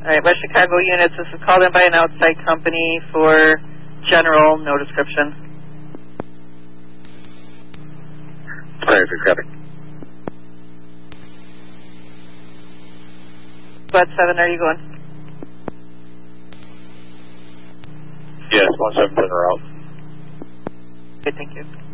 All right, West Chicago units, this is called in by an outside company for general, no description. Sorry for credit. Squad 7, are you going? Yes, 177 are out. Okay, thank you.